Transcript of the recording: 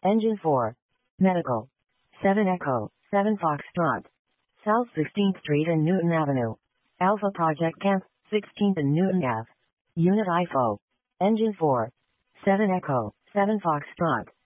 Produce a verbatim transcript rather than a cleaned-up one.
Engine four. Medical. seven Echo, seven Foxtrot. South sixteenth Street and Newton Avenue. Alpha Project Camp, sixteenth and Newton Ave. Unit I F O. Engine four. seven Echo, seven Foxtrot.